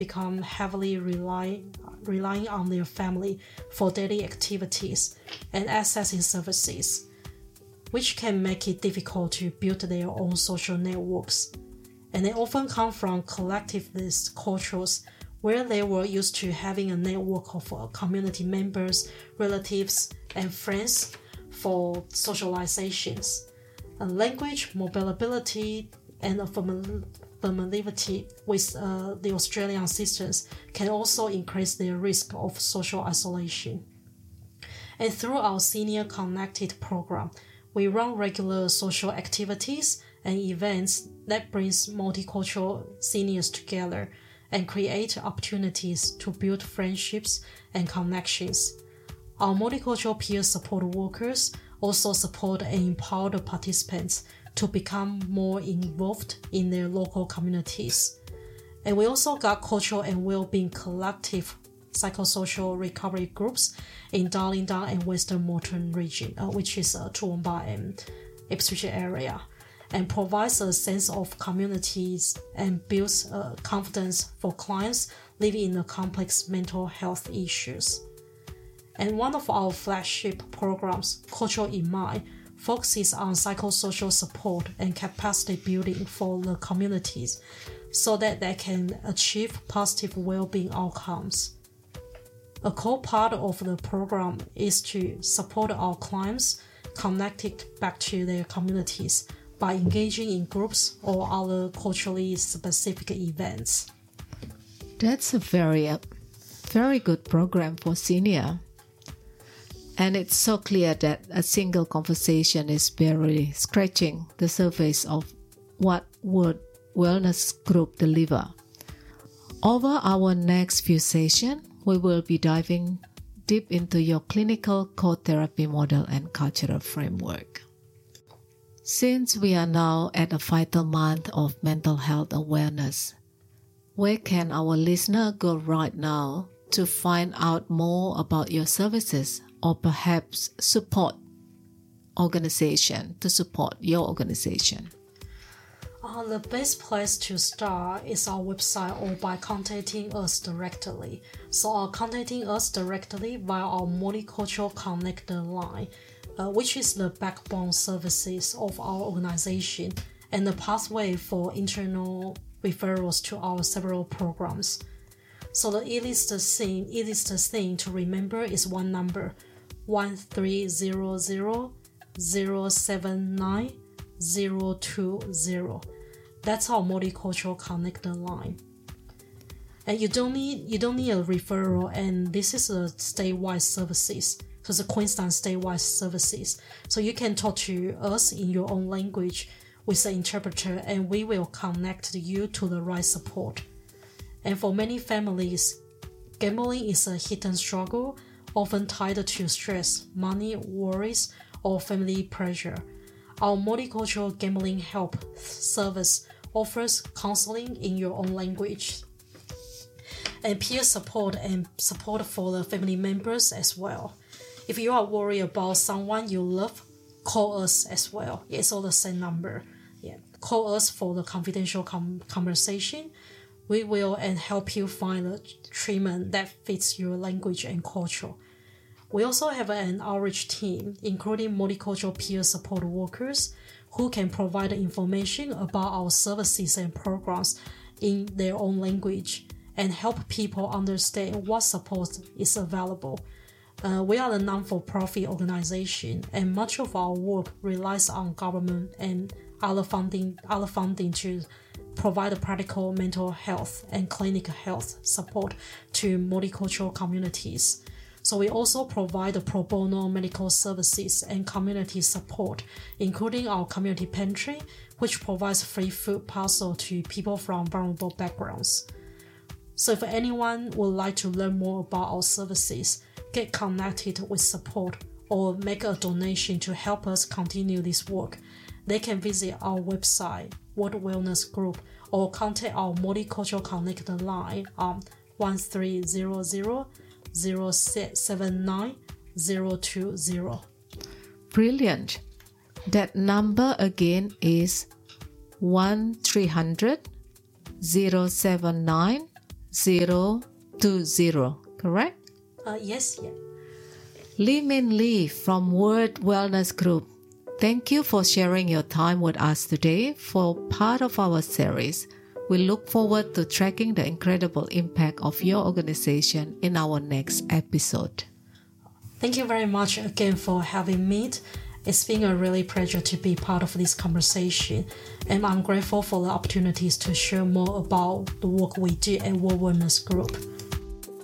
become heavily relying on their family for daily activities and accessing services, which can make it difficult to build their own social networks. And they often come from collectivist cultures where they were used to having a network of community members, relatives, and friends for socializations. Language, mobility, and familiarity with the Australian systems can also increase their risk of social isolation. And through our Senior Connected program, we run regular social activities and events that brings multicultural seniors together and create opportunities to build friendships and connections. Our multicultural peer support workers also support and empower the participants to become more involved in their local communities. And we also got cultural and well-being collective psychosocial recovery groups in Darling Down and Western Moreton region, which is Toowoomba and Ipswich area, and provides a sense of communities and builds confidence for clients living in the complex mental health issues. And one of our flagship programs, Culture in Mind, focuses on psychosocial support and capacity building for the communities so that they can achieve positive well-being outcomes. A core part of the program is to support our clients connected back to their communities by engaging in groups or other culturally specific events. That's a very good program for senior. And it's so clear that a single conversation is barely scratching the surface of what would wellness group deliver. Over our next few sessions, we will be diving deep into your clinical co-therapy model and cultural framework. Since we are now at a vital month of mental health awareness, where can our listener go right now to find out more about your services or perhaps support your organization? The best place to start is our website or by contacting us directly. So contacting us directly via our Multicultural Connector line, which is the backbone services of our organization and the pathway for internal referrals to our several programs. So the easiest thing to remember is one number, 1300-079-020. That's our Multicultural Connector line. And you don't need a referral, and this is a statewide services. So it's a Queensland statewide services. So you can talk to us in your own language with an interpreter, and we will connect you to the right support. And for many families, gambling is a hidden struggle, often tied to stress, money, worries, or family pressure. Our Multicultural Gambling Help service offers counseling in your own language and peer support and support for the family members as well. If you are worried about someone you love, call us as well. It's all the same number. Call us for the confidential conversation. We will and help you find a treatment that fits your language and culture. We also have an outreach team, including multicultural peer support workers, who can provide information about our services and programs in their own language and help people understand what support is available. We are a non-for-profit organization, and much of our work relies on government and other funding to provide practical mental health and clinical health support to multicultural communities. So we also provide the pro bono medical services and community support, including our community pantry, which provides free food parcel to people from vulnerable backgrounds. So if anyone would like to learn more about our services, get connected with support, or make a donation to help us continue this work, they can visit our website, World Wellness Group, or contact our Multicultural Connector line on 1300-079-020. Brilliant. That number again is 1300-079-020. 020, correct? Yes, yeah. Lee Min Lee from World Wellness Group. Thank you for sharing your time with us today for part of our series. We look forward to tracking the incredible impact of your organization in our next episode. Thank you very much again for having me. It's been a really pleasure to be part of this conversation, and I'm grateful for the opportunities to share more about the work we do at World Wellness Group.